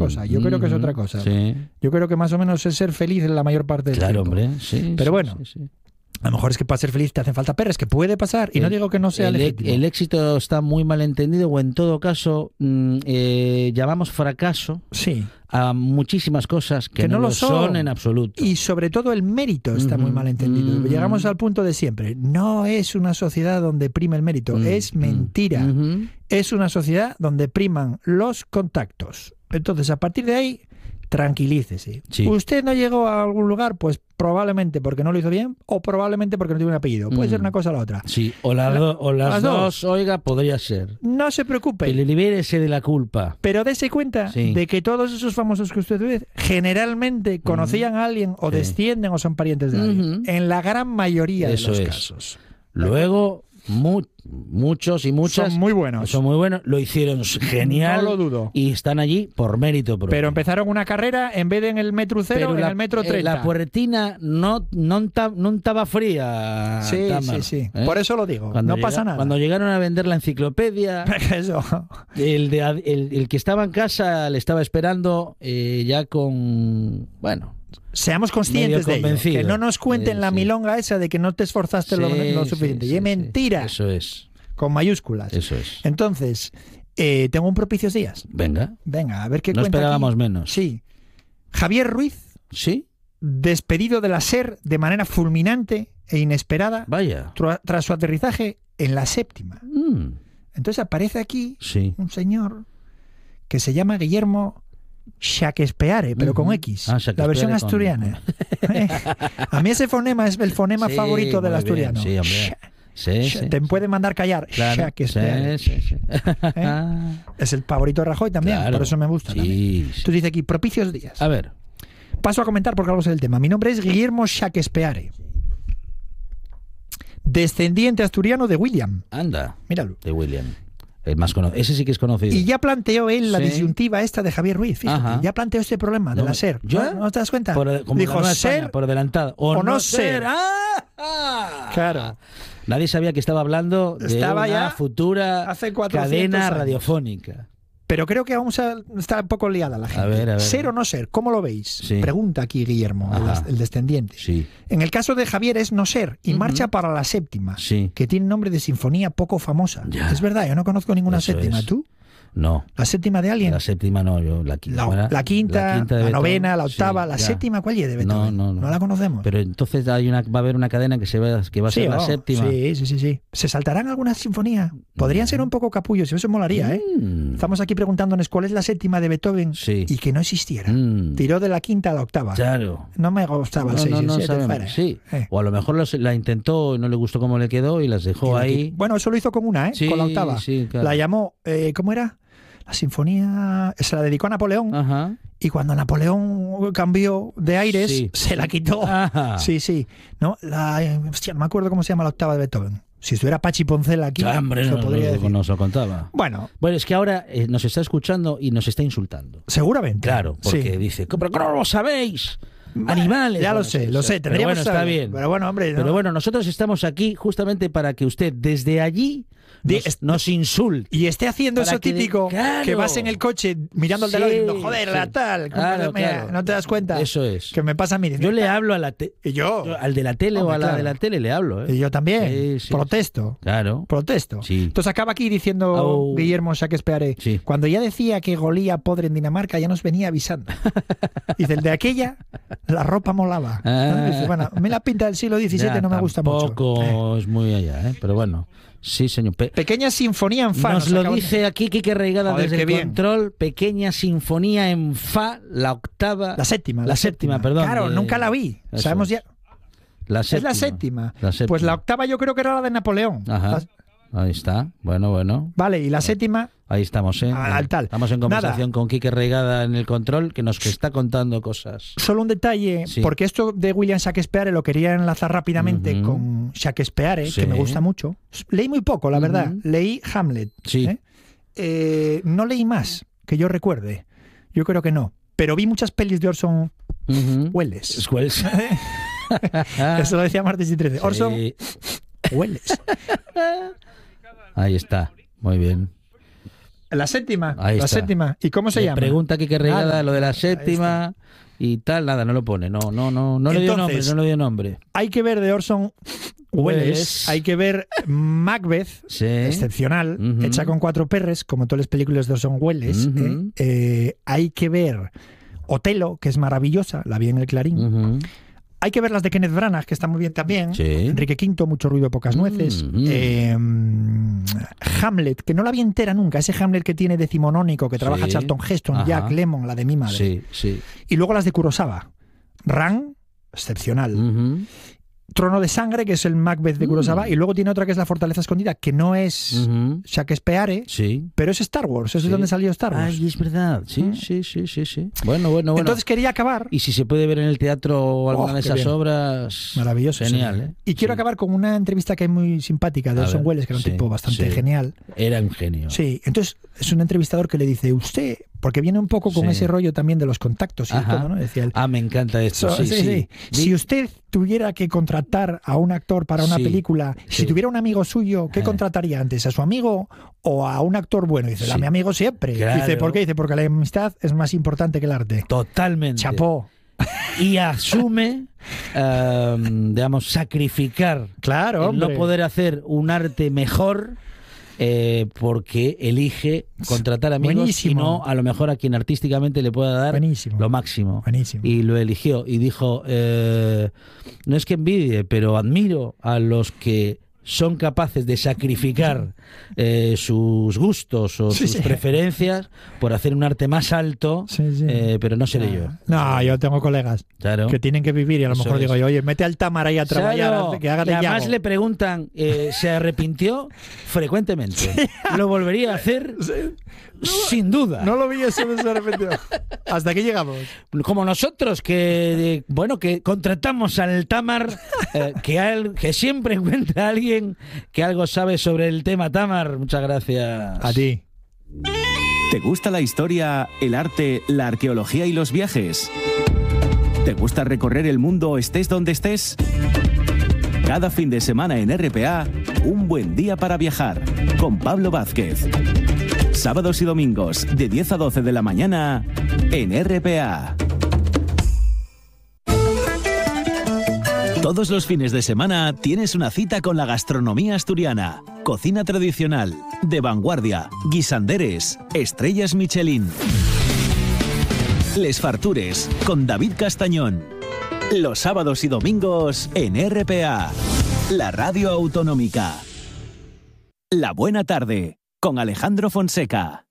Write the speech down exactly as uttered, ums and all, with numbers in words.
cosa. Yo mm, creo que es otra cosa. Sí. Yo creo que más o menos es ser feliz en la mayor parte del claro, tiempo. Claro, hombre. Sí, Pero sí, bueno. Sí, sí. A lo mejor es que para ser feliz te hacen falta perras, que puede pasar, y el, no digo que no sea el, legítimo. El éxito está muy mal entendido, o en todo caso mmm, eh, llamamos fracaso sí. a muchísimas cosas que, que no, no lo son. son en absoluto. Y sobre todo el mérito está uh-huh, muy mal entendido. Uh-huh. Llegamos al punto de siempre. No es una sociedad donde prima el mérito, uh-huh. es mentira. Uh-huh. Es una sociedad donde priman los contactos. Entonces, a partir de ahí, tranquilícese. Sí. ¿Usted no llegó a algún lugar? Pues probablemente porque no lo hizo bien o probablemente porque no tiene un apellido. Puede mm. ser una cosa o la otra. Sí, o, la, la, o las, las dos, dos, oiga, podría ser. No se preocupe. Que le libérese de la culpa. Pero dése cuenta sí. de que todos esos famosos que usted ve generalmente conocían mm. a alguien o sí. descienden o son parientes de mm-hmm. alguien. En la gran mayoría Eso de los es. casos. Luego... Mu- muchos y muchas son muy buenos son muy buenos, lo hicieron genial, no lo dudo, y están allí por mérito propio. Pero empezaron una carrera en vez de en el metro cero, pero en la, el metro treinta. La puertina no no no estaba fría. Sí, Tamar, sí, sí. ¿eh? Por eso lo digo. Cuando no llega, pasa nada. Cuando llegaron a vender la enciclopedia, eso. El, de, el, el que estaba en casa le estaba esperando eh, ya con bueno. Seamos conscientes de ello, que no nos cuenten sí, la sí. milonga esa de que no te esforzaste sí, lo, lo suficiente. Sí, y es sí, mentira. Eso es. Con mayúsculas. Eso es. Entonces, eh, tengo un propicios días. Venga. Venga, a ver qué no cuenta. No esperábamos aquí. menos. Sí. Javier Ruiz. Sí. Despedido de la SER de manera fulminante e inesperada. Vaya. Tra- tras su aterrizaje en la séptima. Mm. Entonces aparece aquí sí. un señor que se llama Guillermo Shakespeare, pero uh-huh. con X, ah, la versión asturiana. Con... A mí ese fonema es el fonema sí, favorito del asturiano. Bien, sí, hombre. Sí, sí, sí, te sí. puede mandar callar. Claro, Shakespeare. Sí, sí, sí. ¿Eh? Es el favorito de Rajoy también, claro, por eso me gusta. Sí, sí. Tú dices aquí, propicios días. A ver. Paso a comentar porque algo es el tema. Mi nombre es Guillermo Shakespeare. Descendiente asturiano de William. Anda. Míralo. De William. El más conocido. Ese sí que es conocido. Y ya planteó él la sí. disyuntiva esta de Javier Ruiz. Fíjate, Ajá. ya planteó este problema de no, la SER. ¿Yo? ¿No, ¿No te das cuenta? Por, como Dijo ser SER por adelantado. O, o no, no ser. ser. ¡Ah! ¡Ah! Claro. Nadie sabía que estaba hablando de estaba una ya futura hace cadena años. radiofónica. Pero creo que aún está un poco liada la gente. A ver, a ver. ¿Ser o no ser? ¿Cómo lo veis? Sí. Pregunta aquí Guillermo, el, el descendiente. Sí. En el caso de Javier es no ser y uh-huh. marcha para la séptima, sí. que tiene nombre de sinfonía poco famosa. Ya. Es verdad, yo no conozco ninguna Eso séptima. Es. ¿Tú? No. ¿La séptima de alguien? La séptima no, yo la quinta. La, la, quinta, la, quinta la novena, la octava, sí, la ya. séptima, ¿cuál es de Beethoven? No, no, no. No la conocemos. Pero entonces hay una, va a haber una cadena que, se va, que va a sí, ser oh, la séptima. Sí, sí, sí, sí. ¿Se saltarán algunas sinfonías? Podrían mm. ser un poco capullos, eso molaría, ¿eh? Mm. Estamos aquí preguntándonos cuál es la séptima de Beethoven sí. y que no existiera. Mm. Tiró de la quinta a la octava. Claro. No me gustaba no, el seis no, y no el siete. Sabemos. Sí. Eh. O a lo mejor los, la intentó y no le gustó cómo le quedó y las dejó y ahí. Bueno, eso lo hizo con una, ¿eh? Sí, con la octava. Sí, claro. La llamó, eh, ¿cómo era? La sinfonía se la dedicó a Napoleón. Ajá. Y cuando Napoleón cambió de aires, sí. se la quitó. Ajá. Sí, sí. No, la, hostia, no me acuerdo cómo se llama la octava de Beethoven. Si estuviera Pachi Poncela aquí, ah, hombre, lo no, podría no, decir. Nos lo contaba. Bueno. Bueno, es que ahora eh, nos está escuchando y nos está insultando. Seguramente. Claro, porque sí. dice, ¿pero cómo lo sabéis? Animales. Ya bueno, lo sé, sí, lo sé. Pero bueno, saber. está bien. Pero bueno, hombre. ¿no? Pero bueno, nosotros estamos aquí justamente para que usted desde allí nos, de, nos insulte. Y esté haciendo eso que típico, de, claro. que vas en el coche mirando al sí, de lado diciendo, joder, sí. la tal. Claro, mira, claro. ¿no te das cuenta? Eso es. Que me pasa a mí. Yo le hablo a la tele. Y yo. yo. Al de la tele Hombre, o a la claro. de la tele le hablo. ¿eh? Y yo también. Sí, sí, Protesto. Sí. Claro. Protesto. Sí. Entonces acaba aquí diciendo oh. Guillermo Shakespeare, sí. cuando ya decía que golía podre en Dinamarca, ya nos venía avisando. Dice, el de aquella, la ropa molaba. Ah. Dice, bueno, a mí la pinta del siglo diecisiete ya, no me gusta mucho. Tampoco es muy allá, ¿eh? Pero bueno. Sí, señor. Pe Pequeña sinfonía en fa. Nos, nos lo dice de... aquí Quique Reigada Joder, desde el bien. control. Pequeña sinfonía en fa, la octava. La séptima. La, la séptima, séptima, perdón. Claro, de... nunca la vi. Eso Sabemos es. ya. La es la séptima. la séptima. Pues la octava yo creo que era la de Napoleón. Ajá. La... Ahí está. Bueno, bueno. Vale, y la séptima. Ahí estamos, ¿eh? Al tal. Estamos en conversación Nada. con Quique Reigada en el control, que nos que está contando cosas. Solo un detalle, sí. porque esto de William Shakespeare lo quería enlazar rápidamente uh-huh. con Shakespeare, sí. que me gusta mucho. Leí muy poco, la uh-huh. verdad. Leí Hamlet. Sí. ¿eh? Eh, no leí más, que yo recuerde. Yo creo que no. Pero vi muchas pelis de Orson uh-huh. Welles. Welles. Eso lo decía Martes y trece. Sí. Orson Welles. Ahí está. Muy bien. La séptima. Ahí la está. séptima. ¿Y cómo se Le llama? pregunta que qué regada Nada. lo de la Ahí séptima y tal, nada, no lo pone. No, no, no, no le dio nombre, Entonces, no le dio nombre. Hay que ver de Orson Welles, Welles. hay que ver Macbeth, Sí. excepcional, Ujú. hecha con cuatro perres, como todas las películas de Orson Welles. Ujú. ¿eh? Eh, hay que ver Otelo, que es maravillosa, la vi en el Clarín. Ujú. Hay que ver las de Kenneth Branagh, que están muy bien también. Sí. Enrique quinto, mucho ruido, pocas nueces. Mm, mm. Eh, Hamlet, que no la vi entera nunca, ese Hamlet que tiene decimonónico, que trabaja Sí. Charlton Heston, Ajá. Jack Lemmon, la de mi madre. Sí, sí. Y luego las de Kurosawa. Ran, excepcional. Ujú. Trono de Sangre, que es el Macbeth de Kurosawa, Mm. y luego tiene otra que es La Fortaleza Escondida, que no es Ujú. Shakespeare, Sí. pero es Star Wars, eso Sí. es donde salió Star Wars. Ay, es verdad. Sí, Mm. sí, sí, sí, sí. Bueno, bueno, bueno. Entonces quería acabar. Y si se puede ver en el teatro alguna Oh, de qué esas bien. obras. Maravilloso. Genial, sí. ¿eh? Y quiero Sí. acabar con una entrevista que hay muy simpática de A Orson ver, Welles, que era un sí, tipo bastante sí. genial. Era un genio. Sí, entonces es un entrevistador que le dice, usted, porque viene un poco con Sí. ese rollo también de los contactos y Ajá. todo, ¿no? Decía él, Ah, me encanta esto. So- sí, sí, sí. sí. Di- Si usted tuviera que contratar a un actor para una Sí, película, sí. si tuviera un amigo suyo, ¿qué Eh. contrataría antes? ¿A su amigo o a un actor bueno? Dice, a Sí. mi amigo siempre. Claro. Dice, ¿por qué? Dice, porque la amistad es más importante que el arte. Totalmente. Chapó. Y asume, em, digamos, sacrificar Claro, el no hombre. poder hacer un arte mejor eh, porque elige contratar amigos Buenísimo. y no a lo mejor a quien artísticamente le pueda dar Buenísimo. lo máximo. Buenísimo. Y lo eligió y dijo, eh, no es que envidie, pero admiro a los que son capaces de sacrificar eh, sus gustos o Sí, sus sí. preferencias por hacer un arte más alto, Sí, sí. eh, pero no seré yo. No, yo tengo colegas Claro. que tienen que vivir y a lo Eso mejor es. digo yo, oye, mete al Tamar ahí a trabajar, Claro, que haga de y además Yago. le preguntan, eh, ¿se arrepintió? Frecuentemente. Lo volvería a hacer sin duda. No lo vi eso de repente. Hasta aquí llegamos. Como nosotros que, eh, bueno, que contratamos al Tamar, eh, que, al- que siempre encuentra a alguien que algo sabe sobre el tema Tamar. Muchas gracias. A ti. ¿Te gusta la historia, el arte, la arqueología y los viajes? ¿Te gusta recorrer el mundo estés donde estés? Cada fin de semana en R P A, un buen día para viajar, con Pablo Vázquez. Sábados y domingos, de diez a doce de la mañana, en R P A. Todos los fines de semana tienes una cita con la gastronomía asturiana. Cocina tradicional, de vanguardia, guisanderes, estrellas Michelin. Les Fartures, con David Castañón. Los sábados y domingos en R P A, la radio autonómica. La Buena Tarde, con Alejandro Fonseca.